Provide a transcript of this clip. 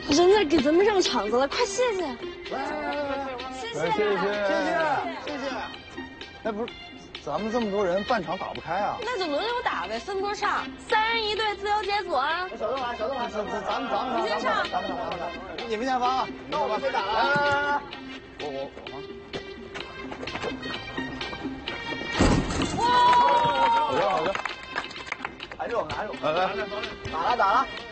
人家给咱们让场子了，快谢谢！ 来， 谢谢谢。哎，不是，咱们这么多人，半场打不开啊。 那就轮流打呗，分波上，3人一队，自由解组啊！ 小东来，咱们你先上， 你们先发吧。那我先打了。来，我发。哇！好的。还是我们，来，打了。